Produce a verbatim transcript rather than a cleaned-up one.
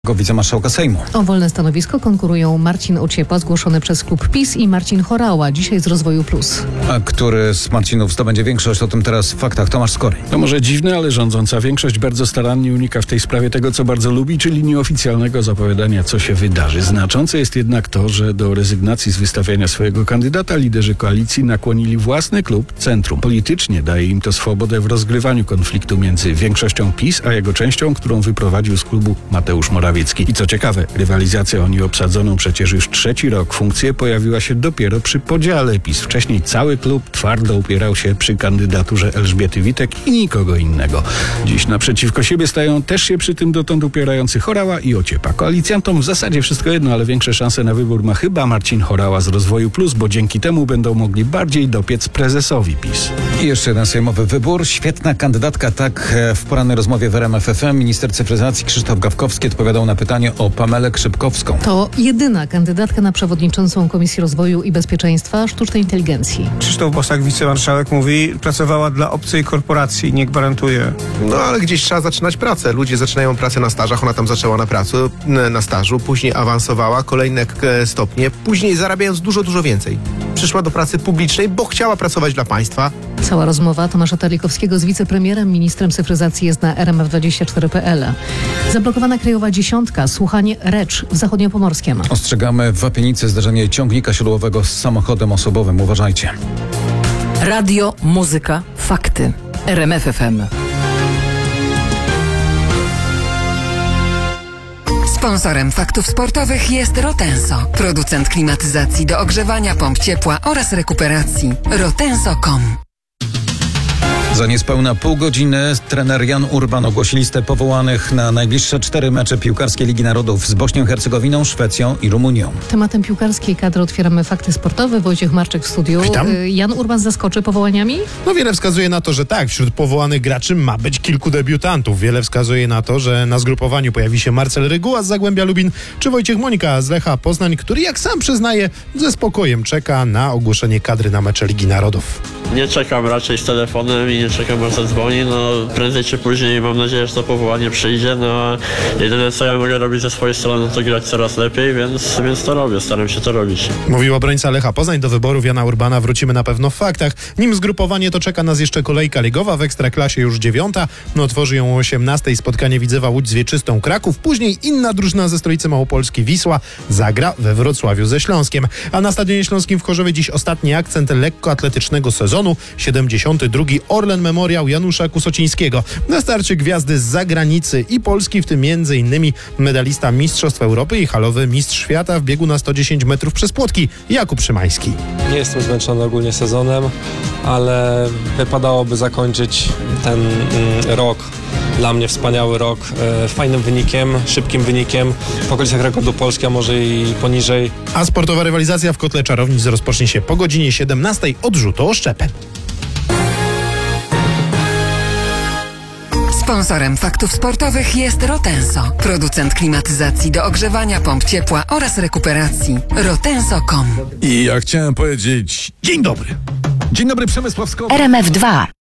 Wicemarszałka Sejmu. O wolne stanowisko konkurują Marcin Ociepa, zgłoszony przez klub PiS, i Marcin Horała, dzisiaj z Rozwoju Plus. A który z Marcinów zdobędzie większość? O tym teraz w faktach. Tomasz Skory. To może dziwne, ale rządząca większość bardzo starannie unika w tej sprawie tego, co bardzo lubi, czyli nieoficjalnego zapowiadania, co się wydarzy. Znaczące jest jednak to, że do rezygnacji z wystawiania swojego kandydata liderzy koalicji nakłonili własny klub Centrum. Politycznie daje im to swobodę w rozgrywaniu konfliktu między większością PiS, a jego częścią, którą wyprowadził z klubu Mateusz Morawiecki. I co ciekawe, rywalizacja o nieobsadzoną przecież już trzeci rok funkcję pojawiła się dopiero przy podziale PiS. Wcześniej cały klub twardo upierał się przy kandydaturze Elżbiety Witek i nikogo innego. Dziś naprzeciwko siebie stają też się przy tym dotąd upierający Horała i Ociepa. Koalicjantom w zasadzie wszystko jedno, ale większe szanse na wybór ma chyba Marcin Horała z Rozwoju Plus, bo dzięki temu będą mogli bardziej dopiec prezesowi PiS. I jeszcze jeden sejmowy wybór. Świetna kandydatka, tak w porannej rozmowie w R M F F M minister cyfryzacji Krzysztof Gawkowski odpowiadał na pytanie o Pamelę Krzypkowską. To jedyna kandydatka na przewodniczącą Komisji Rozwoju i Bezpieczeństwa Sztucznej Inteligencji. Krzysztof Bosak, wicemarszałek, mówi, pracowała dla obcej korporacji, nie gwarantuje. No ale gdzieś trzeba zaczynać pracę. Ludzie zaczynają pracę na stażach, ona tam zaczęła na pracy, na stażu, później awansowała, kolejne stopnie, później zarabiając dużo, dużo więcej. Przyszła do pracy publicznej, bo chciała pracować dla państwa. Cała rozmowa Tomasza Terlikowskiego z wicepremierem, ministrem cyfryzacji jest na R M F dwadzieścia cztery kropka p l. Zablokowana krajowa dziesiątka, słuchanie Recz w Zachodniopomorskiem. Ostrzegamy w Wapienicy zdarzenie ciągnika siodłowego z samochodem osobowym. Uważajcie. Radio, muzyka, fakty. R M F F M. Sponsorem faktów sportowych jest Rotenso, producent klimatyzacji do ogrzewania, pomp ciepła oraz rekuperacji. rotenso kropka com. Za niespełna pół godziny trener Jan Urban ogłosi listę powołanych na najbliższe cztery mecze piłkarskiej Ligi Narodów z Bośnią, Hercegowiną, Szwecją i Rumunią. Tematem piłkarskiej kadry otwieramy fakty sportowe. Wojciech Marczek w studiu. Witam. Jan Urban zaskoczy powołaniami? No wiele wskazuje na to, że tak. Wśród powołanych graczy ma być kilku debiutantów. Wiele wskazuje na to, że na zgrupowaniu pojawi się Marcel Reguła z Zagłębia Lubin czy Wojciech Monika z Lecha Poznań, który, jak sam przyznaje, ze spokojem czeka na ogłoszenie kadry na mecze Ligi Narodów. Nie czekam raczej z telefonem i nie czekam, aż zadzwoni. No prędzej czy później mam nadzieję, że to powołanie przyjdzie. No jedyne co ja mogę robić ze swojej strony, to grać coraz lepiej, więc, więc to robię, staram się to robić. Mówił obrońca Lecha Poznań. Do wyborów Jana Urbana wrócimy na pewno w faktach. Nim zgrupowanie, to czeka nas jeszcze kolejka ligowa, w Ekstraklasie już dziewiąta. No otworzy ją o osiemnastej spotkanie Widzewa Łódź z Wieczystą Kraków. Później inna drużyna ze stolicy Małopolski, Wisła, zagra we Wrocławiu ze Śląskiem. A na Stadionie Śląskim w Chorzowie dziś ostatni akcent lekkoatletycznego sezonu. siedemdziesiąty drugi Orlen Memoriał Janusza Kusocińskiego. Na starcie gwiazdy z zagranicy i Polski, w tym między innymi medalista Mistrzostw Europy i halowy mistrz świata w biegu na sto dziesięć metrów przez płotki Jakub Szymański. Nie jestem zmęczony ogólnie sezonem, ale wypadałoby zakończyć ten mm, rok. Dla mnie wspaniały rok, e, fajnym wynikiem, szybkim wynikiem, w okolicach rekordu Polski, a może i poniżej. A sportowa rywalizacja w Kotle Czarownic rozpocznie się po godzinie siedemnastej od rzutu o szczepę. Sponsorem faktów sportowych jest Rotenso, producent klimatyzacji do ogrzewania, pomp ciepła oraz rekuperacji. rotenso kropka com. I ja chciałem powiedzieć dzień dobry. Dzień dobry, Przemysław Skok. R M F dwa.